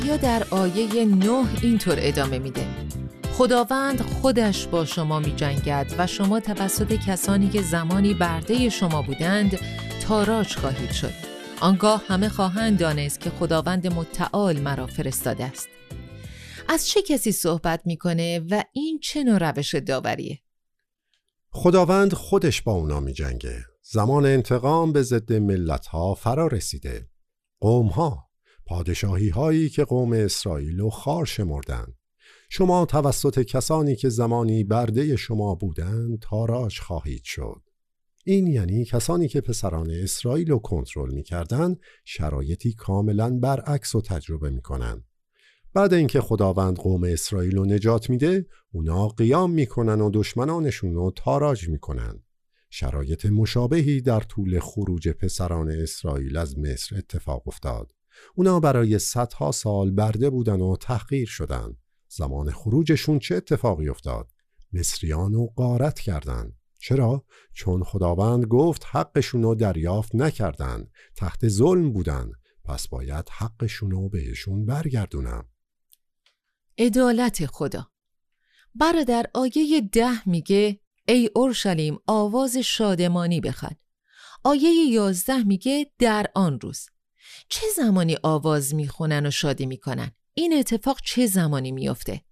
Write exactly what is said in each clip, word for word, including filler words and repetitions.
اشعیا در آیه نه اینطور ادامه میده: خداوند خودش با شما می جنگد و شما توسط کسانی که زمانی برده شما بودند تاراج خواهید شد. آنگاه همه خواهند دانست که خداوند متعال مرا فرستاده است. از چه کسی صحبت میکنه و این چه نوع روش داوریه؟ خداوند خودش با اونا می جنگه. زمان انتقام به ضد ملت‌ها فرا رسیده. قوم‌ها، پادشاهی هایی که قوم اسرائیل رو خوار شمردند. شما توسط کسانی که زمانی برده شما بودند تاراج خواهید شد. این یعنی کسانی که پسران اسرائیل رو کنترل می‌کردند شرایطی کاملاً برعکس رو تجربه می‌کنند. بعد اینکه خداوند قوم اسرائیل رو نجات میده، اونا قیام میکنن و دشمنانشون رو تاراج میکنن. شرایط مشابهی در طول خروج پسران اسرائیل از مصر اتفاق افتاد. اونا برای صدها سال برده بودن و تحقیر شدن. زمان خروجشون چه اتفاقی افتاد؟ مصریان رو غارت کردند. چرا؟ چون خداوند گفت حقشون رو دریافت نکردن، تحت ظلم بودن، پس باید حقشون رو بهشون برگردونم. عدالت خدا. برادر آیه ده میگه ای اورشلیم آواز شادمانی بخوان. آیه یازده میگه در آن روز. چه زمانی آواز میخونن و شادی میکنن؟ این اتفاق چه زمانی میفته؟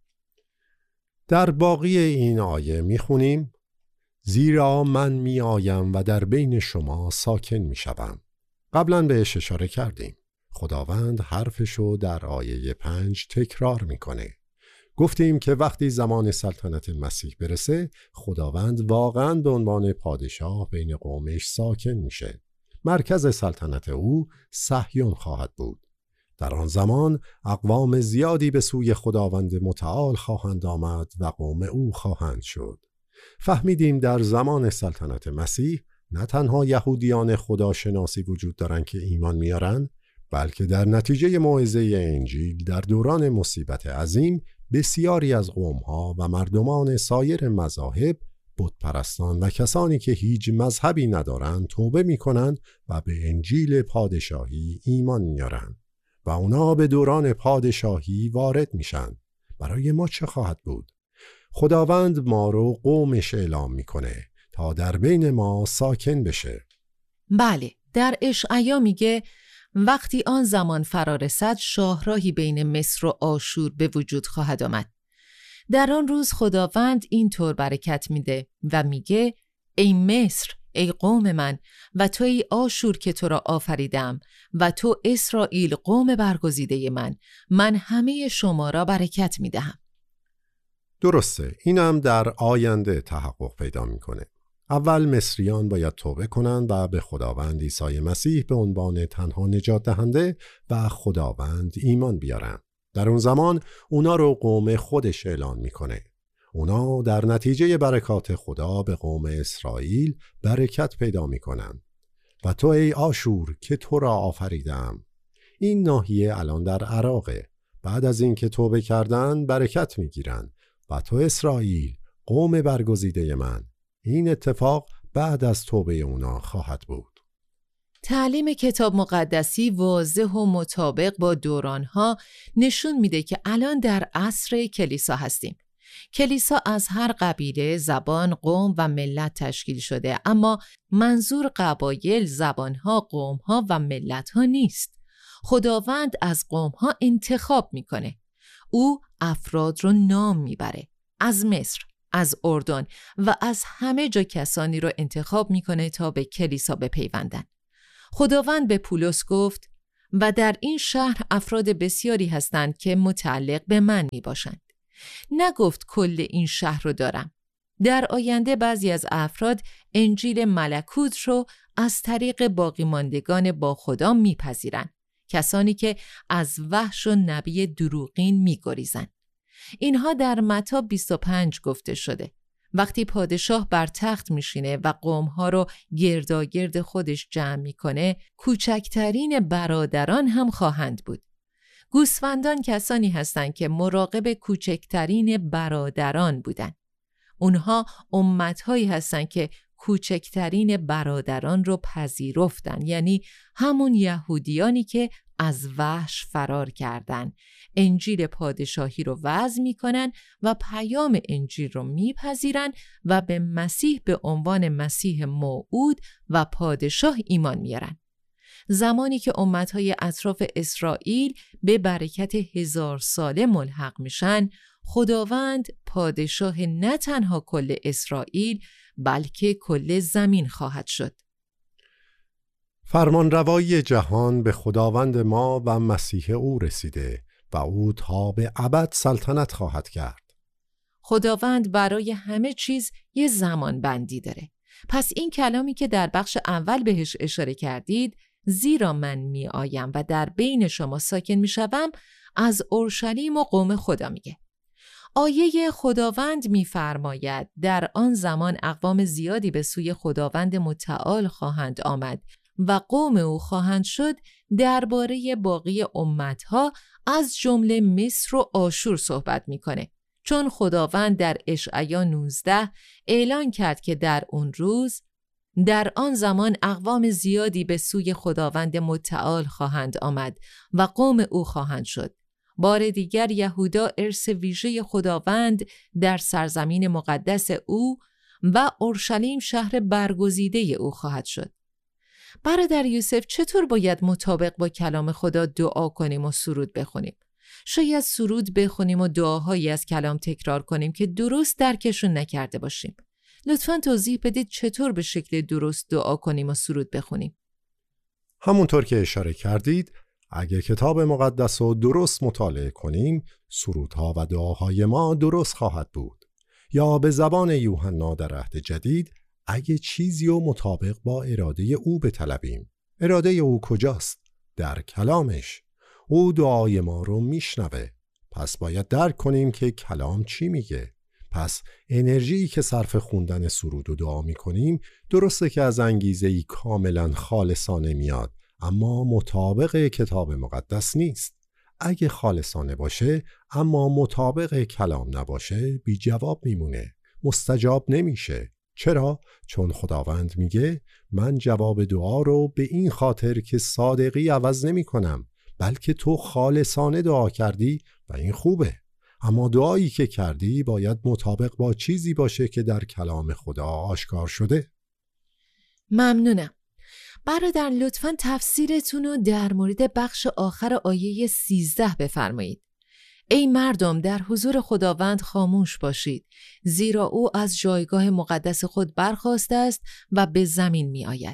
در باقی این آیه میخونیم زیرا من میآیم و در بین شما ساکن میشوم. قبلا بهش اشاره کردیم. خداوند حرفشو در آیه پنج تکرار میکنه. گفتیم که وقتی زمان سلطنت مسیح برسه، خداوند واقعاً به عنوان پادشاه بین قومش ساکن میشه. مرکز سلطنت او صهیون خواهد بود. در آن زمان اقوام زیادی به سوی خداوند متعال خواهند آمد و قوم او خواهند شد. فهمیدیم در زمان سلطنت مسیح نه تنها یهودیان خداشناسی وجود دارن که ایمان میارن، بلکه در نتیجه موعظه انجیل در دوران مصیبت عظیم بسیاری از قوم‌ها و مردمان سایر مذاهب، بتپرستان و کسانی که هیچ مذهبی ندارند توبه می‌کنند و به انجیل پادشاهی ایمان میارن و اونا به دوران پادشاهی وارد میشن. برای ما چه خواهد بود؟ خداوند ما رو قومش اعلام میکنه تا در بین ما ساکن بشه. بله، در اشعیا میگه وقتی آن زمان فرا رسد شاهراهی بین مصر و آشور به وجود خواهد آمد. در آن روز خداوند اینطور برکت میده و میگه ای مصر، ای قوم من، و تو ای آشور که تو را آفریدم، و تو اسرائیل قوم برگزیده من، من همه شما را برکت میدهم. درسته، اینم در آینده تحقق پیدا میکنه. اول مصریان باید توبه کنند و به خداوند عیسی مسیح به عنوان تنها نجات دهنده و خداوند ایمان بیارن. در اون زمان اونا رو قوم خودش اعلان میکنه. اونا در نتیجه برکات خدا به قوم اسرائیل برکت پیدا میکنن. و تو ای آشور که تو را آفریدم. این ناحیه الان در عراقه. بعد از این که توبه کردن برکت میگیرن. و تو اسرائیل قوم برگزیده من. این اتفاق بعد از توبه اونا خواهد بود. تعلیم کتاب مقدسی واضح و مطابق با دورانها نشون میده که الان در عصر کلیسا هستیم. کلیسا از هر قبیله، زبان، قوم و ملت تشکیل شده، اما منظور قبایل، زبانها، قومها و ملتها نیست. خداوند از قومها انتخاب میکنه. او افراد رو نام میبره. از مصر، از اردن و از همه جا کسانی رو انتخاب میکنه تا به کلیسا بپیوندن. خداوند به پولس گفت و در این شهر افراد بسیاری هستند که متعلق به من می باشند. نگفت کل این شهر رو دارم. در آینده بعضی از افراد انجیل ملکوت رو از طریق باقی ماندگان با خدا میپذیرند. کسانی که از وحش و نبی دروغین میگریزند. اینها در متی بیست و پنج گفته شده. وقتی پادشاه بر تخت میشینه و قومها رو گرداگرد خودش جمع میکنه، کوچکترین برادران هم خواهند بود. گوسفندان کسانی هستند که مراقب کوچکترین برادران بودن. اونها امتهایی هستند که کوچکترین برادران رو پذیرفتن، یعنی همون یهودیانی که از وحش فرار کردن، انجیل پادشاهی رو وضع میکنن و پیام انجیل رو میپذیرن و به مسیح به عنوان مسیح موعود و پادشاه ایمان میارن. زمانی که امتهای اطراف اسرائیل به برکت هزار ساله ملحق میشن، خداوند پادشاه نه تنها کل اسرائیل بلکه کل زمین خواهد شد. فرمانروایی جهان به خداوند ما و مسیح او رسیده و او تا به ابد سلطنت خواهد کرد. خداوند برای همه چیز یه زمان بندی داره. پس این کلامی که در بخش اول بهش اشاره کردید، زیرا من می آیم و در بین شما ساکن می شوم، از اورشلیم و قوم خدا میگه. آیه خداوند می فرماید در آن زمان اقوام زیادی به سوی خداوند متعال خواهند آمد و قوم او خواهند شد، درباره باقی امتها از جمله مصر و آشور صحبت میکنه، چون خداوند در اشعیا نوزده اعلان کرد که در اون روز، در آن زمان اقوام زیادی به سوی خداوند متعال خواهند آمد و قوم او خواهند شد. بار دیگر یهودا ارث ویژه خداوند در سرزمین مقدس او و اورشلیم شهر برگزیده او خواهد شد. برادر یوسف، چطور باید مطابق با کلام خدا دعا کنیم و سرود بخونیم؟ شاید سرود بخونیم و دعاهایی از کلام تکرار کنیم که درست درکشون نکرده باشیم. لطفاً توضیح بدید چطور به شکل درست دعا کنیم و سرود بخونیم. همونطور که اشاره کردید، اگه کتاب مقدس رو درست مطالعه کنیم، سرودها و دعاهای ما درست خواهد بود. یا به زبان یوحنا در عهد جدید، اگه چیزی رو مطابق با اراده او بطلبیم. اراده او کجاست؟ در کلامش. او دعای ما رو میشنوه. پس باید درک کنیم که کلام چی میگه. پس انرژی که صرف خوندن سرود و دعا میکنیم، درسته که از انگیزه‌ای کاملا خالصانه میاد، اما مطابق کتاب مقدس نیست. اگه خالصانه باشه اما مطابق کلام نباشه، بی جواب میمونه، مستجاب نمیشه. چرا؟ چون خداوند میگه من جواب دعا رو به این خاطر که صادقی عوض نمی کنم، بلکه تو خالصانه دعا کردی و این خوبه. اما دعایی که کردی باید مطابق با چیزی باشه که در کلام خدا آشکار شده. ممنونم. برادر، لطفاً تفسیرتون رو در مورد بخش آخر آیه سیزده بفرمایید. ای مردم، در حضور خداوند خاموش باشید، زیرا او از جایگاه مقدس خود برخاسته است و به زمین می آید.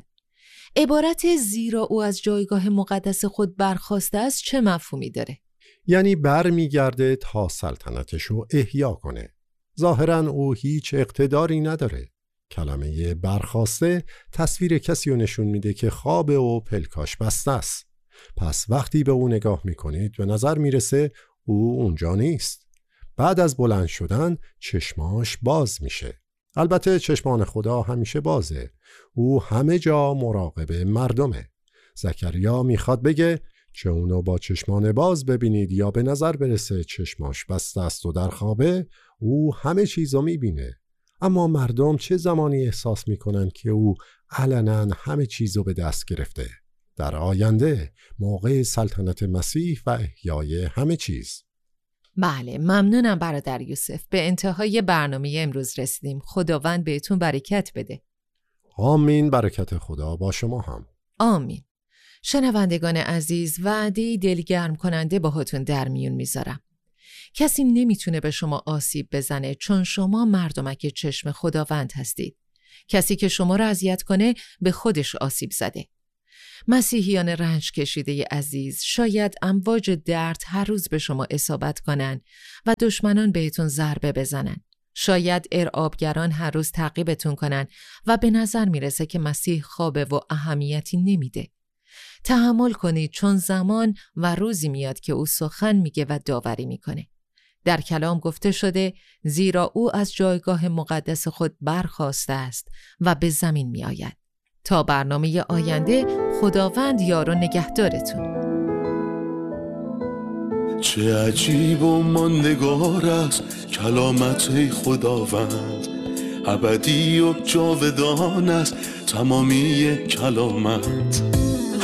عبارت زیرا او از جایگاه مقدس خود برخاسته است چه مفهومی داره؟ یعنی بر می گرده تا سلطنتش رو احیا کنه. ظاهراً او هیچ اقتداری نداره. کلمه برخاسته تصویر کسی رو نشون میده که خواب و پلکاش بسته است. پس وقتی به او نگاه میکنید به نظر میرسه او اونجا نیست. بعد از بلند شدن چشماش باز میشه. البته چشمان خدا همیشه بازه. او همه جا مراقب مردمه. زکریا میخواد بگه چه اونو با چشمان باز ببینید یا به نظر برسه چشماش بسته است و در خوابه، او همه چیزو میبینه. اما مردم چه زمانی احساس میکنن که او علنا همه چیزو به دست گرفته؟ در آینده، موقع سلطنت مسیح و احیای همه چیز. بله، ممنونم برادر یوسف. به انتهای برنامه امروز رسیدیم. خداوند بهتون برکت بده. آمین. برکت خدا با شما هم. آمین. شنوندگان عزیز، وعده دلگرم کننده باهاتون در میون میذارم. کسی نمیتونه به شما آسیب بزنه، چون شما مردمک چشم خداوند هستید. کسی که شما را اذیت کنه به خودش آسیب زده. مسیحیان رنج کشیده عزیز، شاید امواج درد هر روز به شما اصابت کنن و دشمنان بهتون ضربه بزنن. شاید ارعابگران هر روز تعقیبتون کنن و به نظر میرسه که مسیح خوابه و اهمیتی نمیده. تحمل کنید، چون زمان و روزی میاد که او سخن میگه و داوری میکنه. در کلام گفته شده زیرا او از جایگاه مقدس خود برخاسته است و به زمین می آید. تا برنامه آینده، خداوند یار و نگهدارتون. چه عجیب و ماندگار است کلامت خداوند، ابدی و جاودان است تمامی کلامت.